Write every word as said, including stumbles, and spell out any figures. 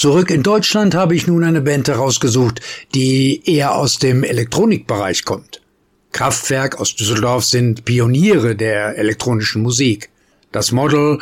Zurück in Deutschland habe ich nun eine Band herausgesucht, die eher aus dem Elektronikbereich kommt. Kraftwerk aus Düsseldorf sind Pioniere der elektronischen Musik. Das Model